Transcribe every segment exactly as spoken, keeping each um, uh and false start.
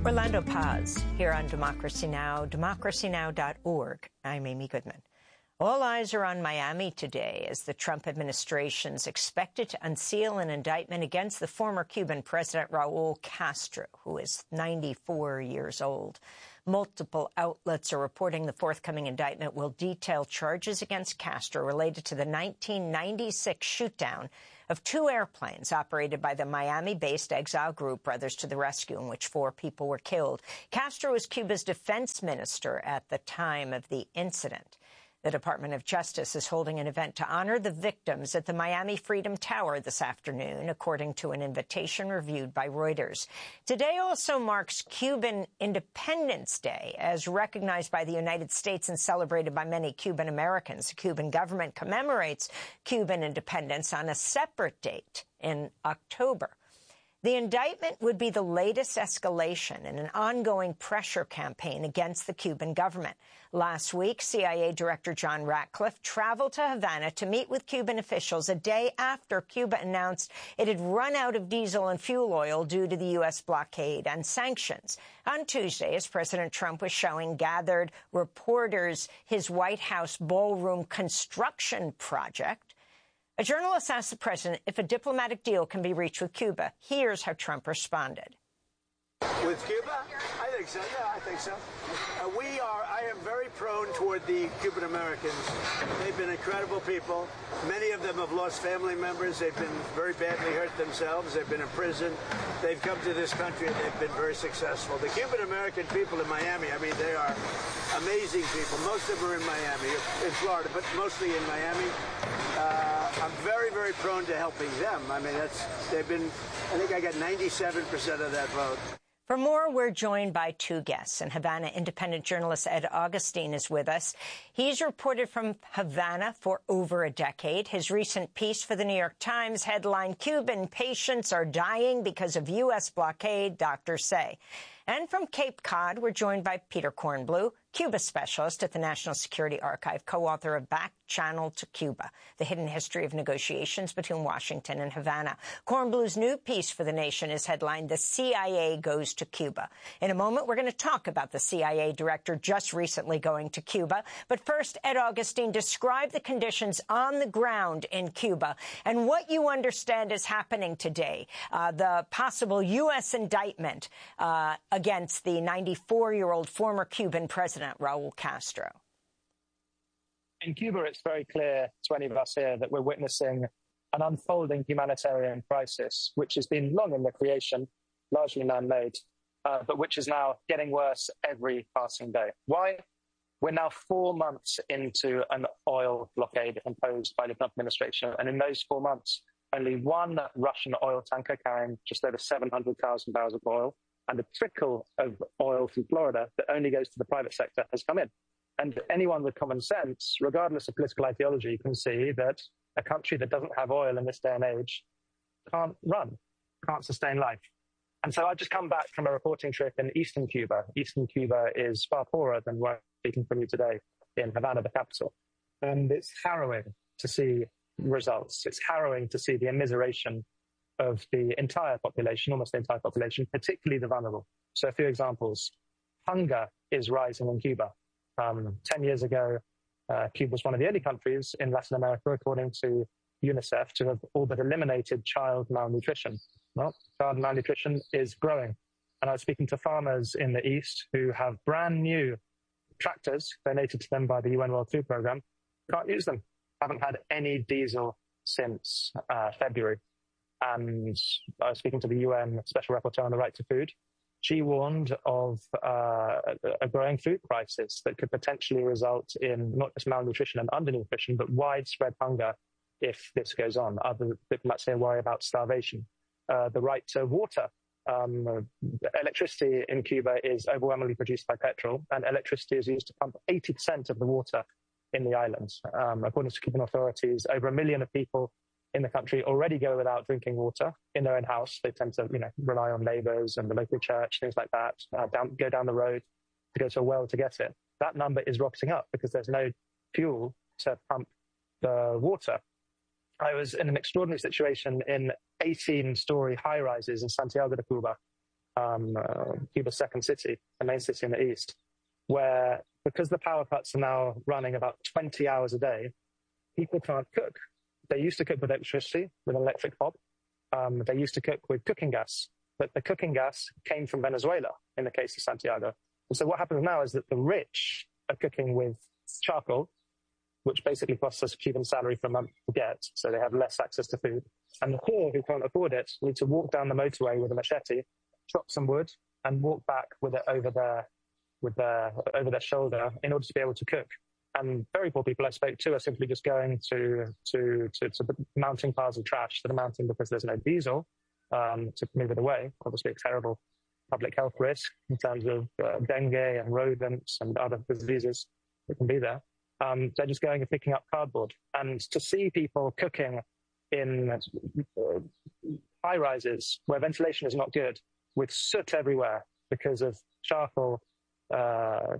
Orlando Paz here on Democracy Now!, democracy now dot org. I'm Amy Goodman. All eyes are on Miami today as the Trump administration is expected to unseal an indictment against the former Cuban president Raul Castro, who is ninety-four years old. Multiple outlets are reporting the forthcoming indictment will detail charges against Castro related to the nineteen ninety-six shootdown of two airplanes operated by the Miami-based exile group Brothers to the Rescue, in which four people were killed. Castro was Cuba's defense minister at the time of the incident. The Department of Justice is holding an event to honor the victims at the Miami Freedom Tower this afternoon, according to an invitation reviewed by Reuters. Today also marks Cuban Independence Day, as recognized by the United States and celebrated by many Cuban Americans. The Cuban government commemorates Cuban independence on a separate date in October. The indictment would be the latest escalation in an ongoing pressure campaign against the Cuban government. Last week, C I A Director John Ratcliffe traveled to Havana to meet with Cuban officials a day after Cuba announced it had run out of diesel and fuel oil due to the U S blockade and sanctions. On Tuesday, as President Trump was showing gathered reporters his White House ballroom construction project, a journalist asked the president if a diplomatic deal can be reached with Cuba. Here's how Trump responded. With Cuba? I think so. Yeah, I think so. Uh, we are, I am very prone toward the Cuban Americans. They've been incredible people. Many of them have lost family members. They've been very badly hurt themselves. They've been in prison. They've come to this country and they've been very successful. The Cuban American people in Miami, I mean, they are amazing people. Most of them are in Miami, in Florida, but mostly in Miami. Uh, I'm very, very prone to helping them. I mean, that's, they've been, I think I got ninety-seven percent of that vote. For more, we're joined by two guests. And Havana independent journalist Ed Augustine is with us. He's reported from Havana for over a decade. His recent piece for the New York Times headlined, "Cuban patients are dying because of U S blockade, doctors say." And from Cape Cod, we're joined by Peter Kornbluh, Cuba specialist at the National Security Archive, co-author of Back Channel to Cuba, The Hidden History of Negotiations Between Washington and Havana. Kornbluh's new piece for The Nation is headlined, "The C I A Goes to Cuba." In a moment, we're going to talk about the C I A director just recently going to Cuba. But first, Ed Augustine, describe the conditions on the ground in Cuba and what you understand is happening today. Uh, the possible U S indictment uh, against the ninety-four-year-old former Cuban president, Raul Castro. In Cuba, it's very clear to any of us here that we're witnessing an unfolding humanitarian crisis, which has been long in the creation, largely man-made, uh, but which is now getting worse every passing day. Why? We're now four months into an oil blockade imposed by the Trump administration, and in those four months, only one Russian oil tanker carrying just over seven hundred thousand barrels of oil and a trickle of oil from Florida that only goes to the private sector has come in. And anyone with common sense, regardless of political ideology, can see that a country that doesn't have oil in this day and age can't run, can't sustain life. And so I've just come back from a reporting trip in eastern Cuba. Eastern Cuba is far poorer than where I'm speaking from you today in Havana, the capital. And it's harrowing to see results. It's harrowing to see the immiseration of the entire population, almost the entire population, particularly the vulnerable. So a few examples. Hunger is rising in Cuba. Um, ten years ago, uh, Cuba was one of the only countries in Latin America, according to UNICEF, to have all but eliminated child malnutrition. Well, child malnutrition is growing. And I was speaking to farmers in the East who have brand new tractors donated to them by the U N World Food Programme, can't use them, haven't had any diesel since uh, February. And I was speaking to the U N Special Rapporteur on the Right to Food. She warned of uh, a growing food crisis that could potentially result in not just malnutrition and undernutrition, but widespread hunger if this goes on. Other diplomats here worry about starvation. Uh, the right to water. Um, electricity in Cuba is overwhelmingly produced by petrol, and electricity is used to pump eighty percent of the water in the islands. Um, according to Cuban authorities, over a million of people in the country already go without drinking water in their own house. They tend to, you know, rely on neighbours and the local church, things like that, uh, down, go down the road to go to a well to get it. That number is rocketing up because there's no fuel to pump the water. I was in an extraordinary situation in eighteen-story high-rises in Santiago de Cuba, um, uh, Cuba's second city, the main city in the east, where because the power cuts are now running about twenty hours a day, people can't cook. They used to cook with electricity, with an electric hob. Um, they used to cook with cooking gas, but the cooking gas came from Venezuela in the case of Santiago. And so what happens now is that the rich are cooking with charcoal, which basically costs us a Cuban salary for a month to get, so they have less access to food. And the poor who can't afford it need to walk down the motorway with a machete, chop some wood, and walk back with it over their, with their, over their shoulder in order to be able to cook. And very poor people I spoke to are simply just going to, to, to, to mounting piles of trash that are mounting because there's no diesel um, to move it away. Obviously a terrible public health risk in terms of uh, dengue and rodents and other diseases that can be there. Um, they're just going and picking up cardboard. And to see people cooking in uh, high rises where ventilation is not good, with soot everywhere because of charcoal, uh,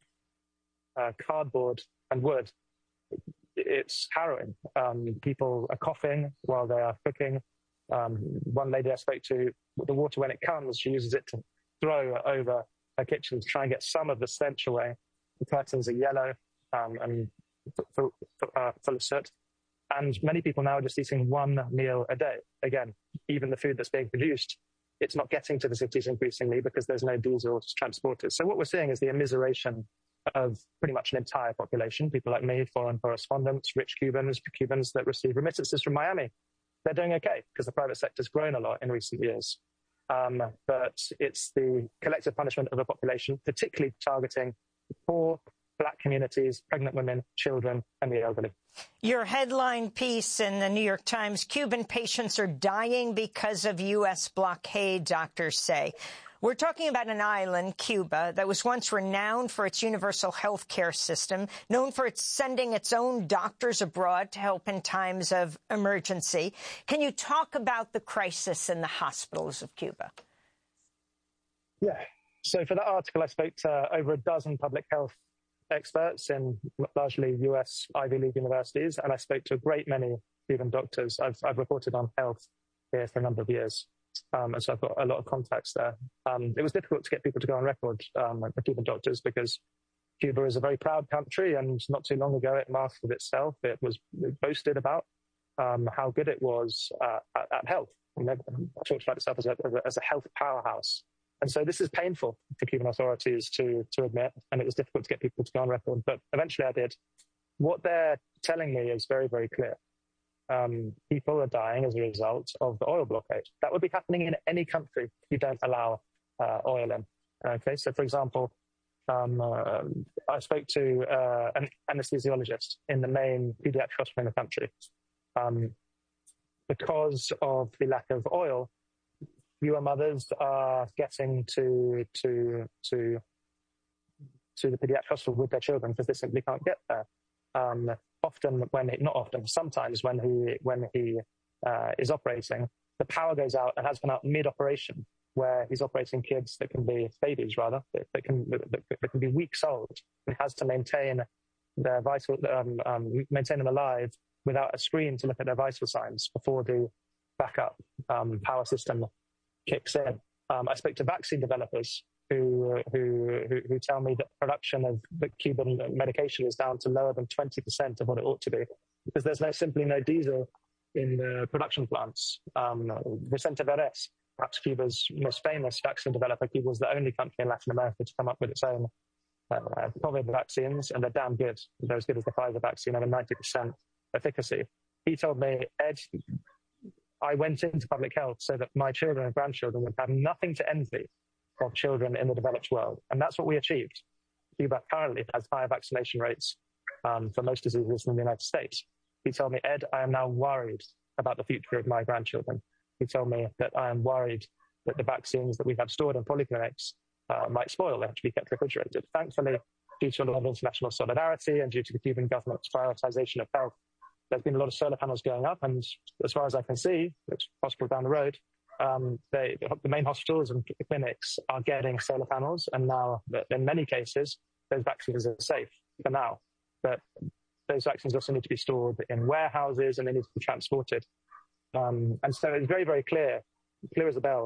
uh, cardboard and wood, it's harrowing. Um, people are coughing while they are cooking. Um, one lady I spoke to, the water, when it comes, she uses it to throw over her kitchen to try and get some of the stench away. The curtains are yellow um, and full, uh, full of soot. And many people now are just eating one meal a day. Again, even the food that's being produced, it's not getting to the cities increasingly because there's no diesel to transport it. So what we're seeing is the immiseration of pretty much an entire population, people like me, foreign correspondents, rich Cubans, Cubans that receive remittances from Miami. They're doing okay because the private sector's grown a lot in recent years. Um, but it's the collective punishment of a population, particularly targeting poor, Black communities, pregnant women, children, and the elderly. Your headline piece in the New York Times, Cuban patients are dying because of U S blockade, doctors say. We're talking about an island, Cuba, that was once renowned for its universal health care system, known for its sending its own doctors abroad to help in times of emergency. Can you talk about the crisis in the hospitals of Cuba? Yeah. So for that article, I spoke to over a dozen public health experts in largely U S Ivy League universities, and I spoke to a great many Cuban doctors. I've, I've reported on health here for a number of years. Um, and so I've got a lot of contacts there. Um, it was difficult to get people to go on record, um, the Cuban doctors, because Cuba is a very proud country, and not too long ago it marketed itself. It was it boasted about um, how good it was uh, at, at health. And it talked about itself as a, as a health powerhouse. And so this is painful for Cuban authorities to, to admit, and it was difficult to get people to go on record, but eventually I did. What they're telling me is very, very clear. Um, people are dying as a result of the oil blockade. That would be happening in any country if you don't allow uh, oil in. Okay, so for example, um, uh, I spoke to uh, an anesthesiologist in the main pediatric hospital in the country. Um, because of the lack of oil, fewer mothers are getting to to to to the pediatric hospital with their children because they simply can't get there. Um, often, when he, not often, sometimes when he when he uh, is operating, the power goes out and has gone out mid-operation, where he's operating kids that can be babies rather that, that can that, that can be weeks old. He has to maintain their vital um, um, maintain them alive without a screen to look at their vital signs before the backup um, power system kicks in. Um, I spoke to vaccine developers who, who who who tell me that production of the Cuban medication is down to lower than twenty percent of what it ought to be because there's no simply no diesel in the production plants. Um, Vicente Verés, perhaps Cuba's most famous vaccine developer, Cuba was the only country in Latin America to come up with its own uh, COVID vaccines, and they're damn good. They're as good as the Pfizer vaccine, over ninety percent efficacy. He told me, Ed, I went into public health so that my children and grandchildren would have nothing to envy of children in the developed world. And that's what we achieved. Cuba currently has higher vaccination rates um, for most diseases than the United States. He told me, Ed, I am now worried about the future of my grandchildren. He told me that I am worried that the vaccines that we have stored in polyclinics uh, might spoil. They have to be kept refrigerated. Thankfully, due to a lot of international solidarity and due to the Cuban government's prioritization of health, there's been a lot of solar panels going up, and as far as I can see, it's possible down the road, um, they, the main hospitals and clinics are getting solar panels, and now, in many cases, those vaccines are safe for now. But those vaccines also need to be stored in warehouses, and they need to be transported. Um, and so it's very, very clear, clear as a bell,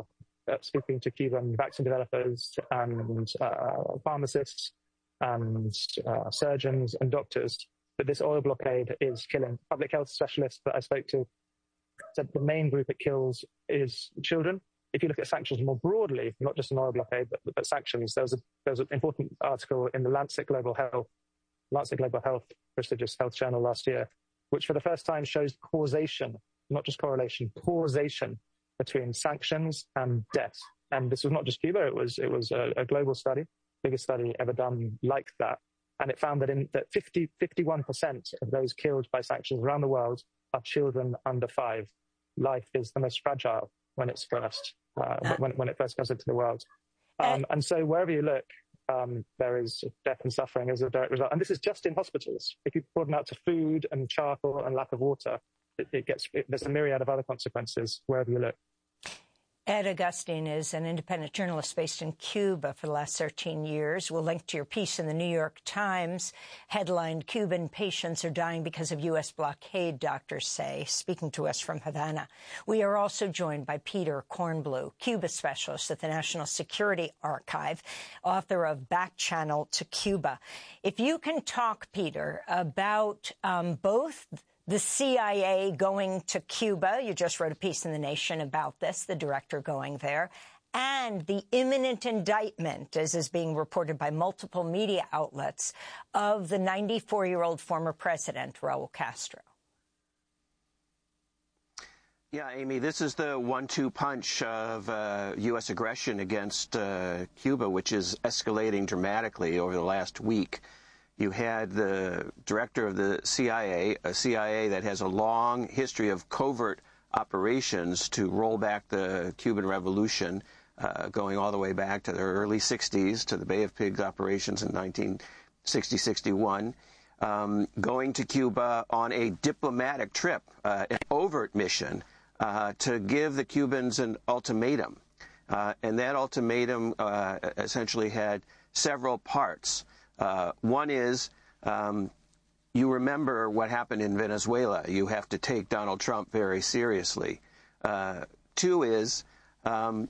uh, speaking to Cuban vaccine developers and uh, pharmacists and uh, surgeons and doctors that this oil blockade is killing. Public health specialists that I spoke to said the main group it kills is children. If you look at sanctions more broadly, not just an oil blockade, but, but sanctions, there was, a, there was an important article in the Lancet Global Health, Lancet Global Health, prestigious health journal last year, which for the first time shows causation, not just correlation, causation between sanctions and death. And this was not just Cuba, it was it was a, a global study, biggest study ever done like that. And it found that in that fifty, fifty-one percent of those killed by sanctions around the world are children under five. Life is the most fragile when it's first, uh, when, when it first comes into the world. Um, and so wherever you look, um, there is death and suffering as a direct result. And this is just in hospitals. If you broaden out to food and charcoal and lack of water, it, it gets, it, there's a myriad of other consequences wherever you look. Ed Augustine is an independent journalist based in Cuba for the last thirteen years. We'll link to your piece in the New York Times, headlined, "Cuban Patients Are Dying Because of U S Blockade, Doctors Say," speaking to us from Havana. We are also joined by Peter Kornblue, Cuba specialist at the National Security Archive, author of Back Channel to Cuba. If you can talk, Peter, about um, both the C I A going to Cuba. You just wrote a piece in The Nation about this, the director going there, and the imminent indictment, as is being reported by multiple media outlets, of the ninety-four-year-old former president, Raul Castro. Yeah, Amy, this is the one two punch of uh, U S aggression against uh, Cuba, which is escalating dramatically over the last week. You had the director of the C I A, a C I A that has a long history of covert operations to roll back the Cuban Revolution, uh, going all the way back to the early sixties, to the Bay of Pigs operations in nineteen sixty sixty-one, um, going to Cuba on a diplomatic trip, uh, an overt mission, uh, to give the Cubans an ultimatum. Uh, and that ultimatum uh, essentially had several parts. Uh, one is, um, you remember what happened in Venezuela. You have to take Donald Trump very seriously. Uh, two is, um,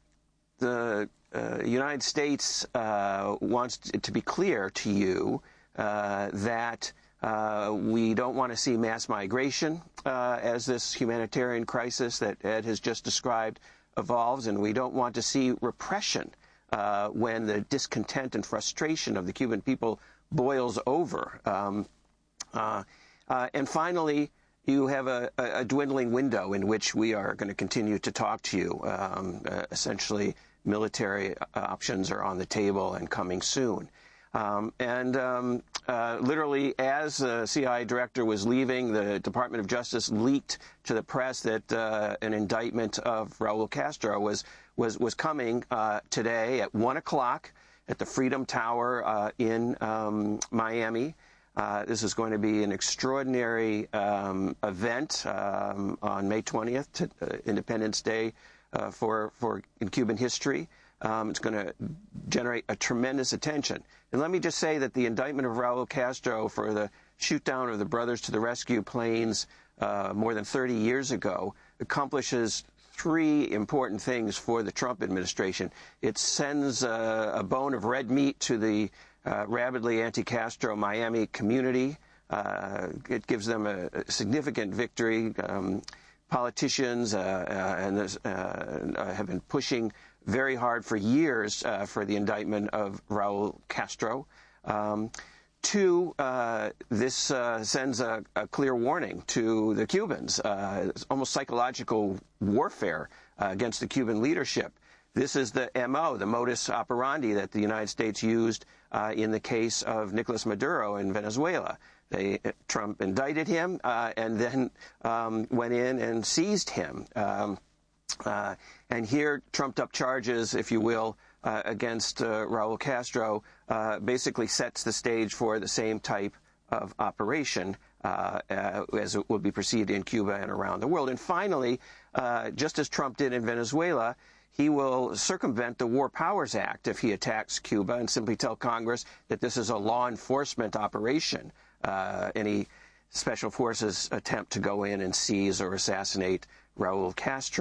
the uh, United States uh, wants to be clear to you uh, that uh, we don't want to see mass migration uh, as this humanitarian crisis that Ed has just described evolves, and we don't want to see repression Uh, when the discontent and frustration of the Cuban people boils over. Um, uh, uh, and finally, you have a, a dwindling window in which we are going to continue to talk to you. Um, uh, essentially, military options are on the table and coming soon. Um, and um, uh, literally, as the C I A director was leaving, the Department of Justice leaked to the press that uh, an indictment of Raul Castro was was was coming uh, today at one o'clock at the Freedom Tower uh, in um, Miami. Uh, this is going to be an extraordinary um, event um, on May twentieth, to, uh, Independence Day uh, for for in Cuban history. Um, it's going to generate a tremendous attention. And let me just say that the indictment of Raul Castro for the shoot-down of the Brothers to the Rescue planes uh, more than thirty years ago accomplishes three important things for the Trump administration. It sends uh, a bone of red meat to the uh, rabidly anti-Castro Miami community. Uh, it gives them a, a significant victory. Um, politicians uh, uh, and uh, have been pushing very hard for years uh, for the indictment of Raul Castro. Um, two, uh, this uh, sends a, a clear warning to the Cubans. Uh, it's almost psychological warfare uh, against the Cuban leadership. This is the M O, the modus operandi that the United States used uh, in the case of Nicolas Maduro in Venezuela. They, Trump indicted him uh, and then um, went in and seized him. Um, Uh, and here, trumped-up charges, if you will, uh, against uh, Raul Castro uh, basically sets the stage for the same type of operation uh, uh, as it will be perceived in Cuba and around the world. And finally, uh, just as Trump did in Venezuela, he will circumvent the War Powers Act if he attacks Cuba and simply tell Congress that this is a law enforcement operation. Uh, any special forces attempt to go in and seize or assassinate Raul Castro.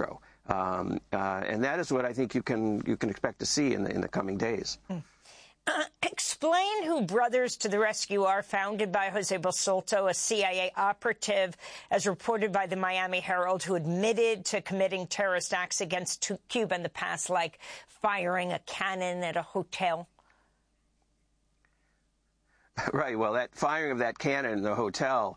Um, uh, and that is what I think you can you can expect to see in the in the coming days. Mm. Uh, explain who Brothers to the Rescue are, founded by Jose Basulto, a C I A operative, as reported by the Miami Herald, who admitted to committing terrorist acts against Cuba in the past, like firing a cannon at a hotel. Right. Well, that firing of that cannon in the hotel,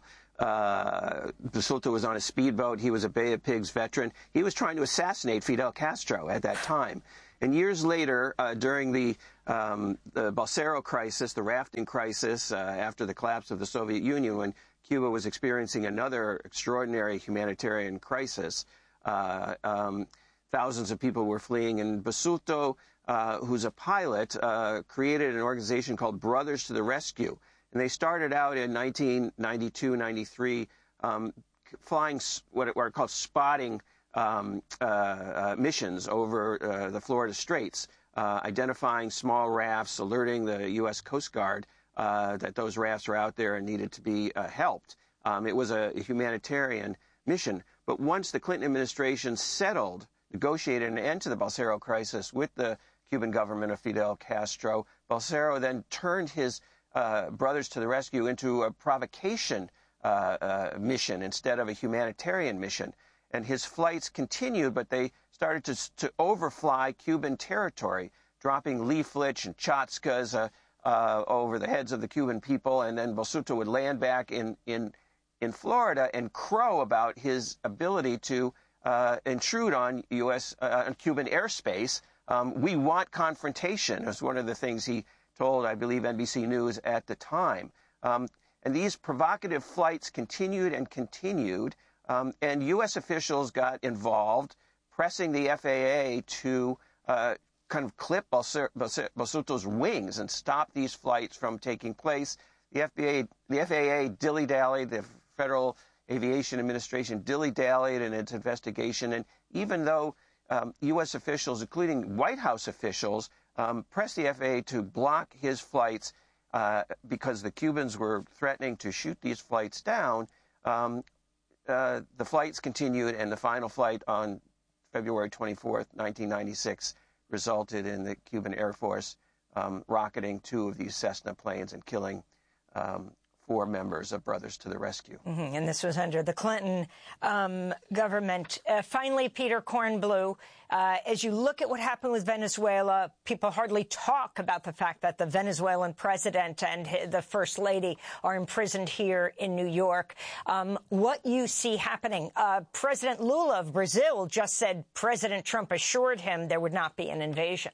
uh, Basulto was on a speedboat. He was a Bay of Pigs veteran. He was trying to assassinate Fidel Castro at that time. And years later, uh, during the, um, the Balsero crisis, the rafting crisis, uh, after the collapse of the Soviet Union, when Cuba was experiencing another extraordinary humanitarian crisis, uh, um, thousands of people were fleeing. And Basulto, uh, who's a pilot, uh, created an organization called Brothers to the Rescue. And they started out in nineteen ninety-two, ninety-three, um, flying what are called spotting Um, uh, uh, missions over uh, the Florida Straits, uh, identifying small rafts, alerting the U S Coast Guard uh, that those rafts were out there and needed to be uh, helped. Um, it was a humanitarian mission. But once the Clinton administration settled, negotiated an end to the Balsero crisis with the Cuban government of Fidel Castro, Balsero then turned his uh, Brothers to the Rescue into a provocation uh, uh, mission instead of a humanitarian mission. And his flights continued, but they started to, to overfly Cuban territory, dropping leaflets and chatskas uh, uh, over the heads of the Cuban people. And then Basulto would land back in, in, in Florida and crow about his ability to uh, intrude on U S uh, on Cuban airspace. Um, we want confrontation, was one of the things he told, I believe, N B C News at the time. Um, and these provocative flights continued and continued. Um, and U S officials got involved, pressing the F A A to uh, kind of clip Basulto's wings and stop these flights from taking place. The F A A, the F A A dilly-dallied, the Federal Aviation Administration dilly-dallied in its investigation. And even though um, U S officials, including White House officials, um, pressed the F A A to block his flights uh, because the Cubans were threatening to shoot these flights down, um, Uh, the flights continued, and the final flight on February twenty-fourth, nineteen ninety-six, resulted in the Cuban Air Force um, rocketing two of these Cessna planes and killing um, four members of Brothers to the Rescue. Mm-hmm. And this was under the Clinton um, government. Uh, finally, Peter Kornbluh, uh, as you look at what happened with Venezuela, people hardly talk about the fact that the Venezuelan president and the first lady are imprisoned here in New York. Um, what you see happening, uh, President Lula of Brazil just said President Trump assured him there would not be an invasion.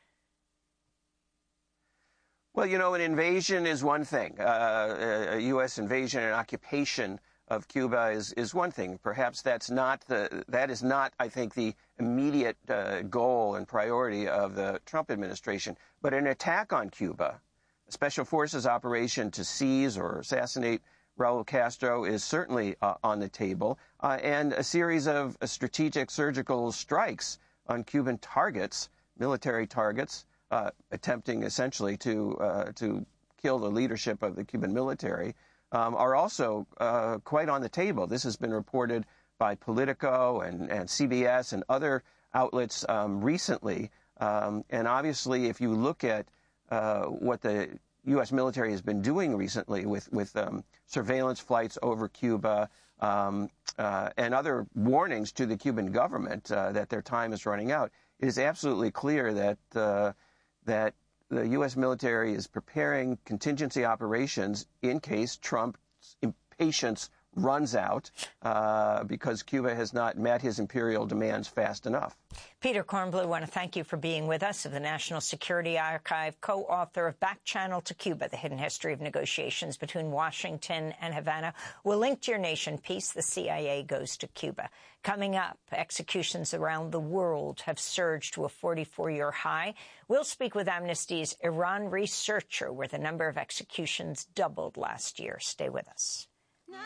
Well, you know, an invasion is one thing. Uh, a U S invasion and occupation of Cuba is, is one thing. Perhaps that's not the, that is not, I think, the immediate uh, goal and priority of the Trump administration. But an attack on Cuba, a special forces operation to seize or assassinate Raul Castro is certainly uh, on the table, uh, and a series of uh, strategic surgical strikes on Cuban targets, military targets, Uh, attempting essentially to uh, to kill the leadership of the Cuban military, um, are also uh, quite on the table. This has been reported by Politico and, and C B S and other outlets um, recently. Um, and obviously, if you look at uh, what the U S military has been doing recently with, with um, surveillance flights over Cuba um, uh, and other warnings to the Cuban government uh, that their time is running out, it is absolutely clear that uh, that the U S military is preparing contingency operations in case Trump's impatience runs out uh, because Cuba has not met his imperial demands fast enough. Peter Kornbluh, I want to thank you for being with us, of the National Security Archive, co-author of Back Channel to Cuba, The Hidden History of Negotiations Between Washington and Havana. We'll link to your nation piece, The C I A Goes to Cuba. Coming up, executions around the world have surged to a forty-four-year high. We'll speak with Amnesty's Iran researcher, where the number of executions doubled last year. Stay with us.